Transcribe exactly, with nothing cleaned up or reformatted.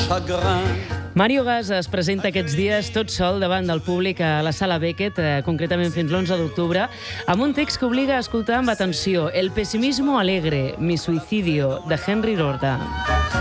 Mario Gas es presenta aquests dies tot sol davant del públic a la Sala Beckett, eh, concretament fins l'onze d'octubre, amb un text que obliga a escoltar amb atenció El pesimismo alegre, mi suicidio, de Henry Lorda.